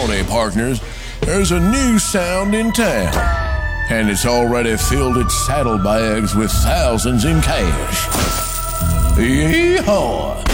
Pony partners, there's a new sound in town, and it's already filled its saddlebags with thousands in cash. Yeehaw!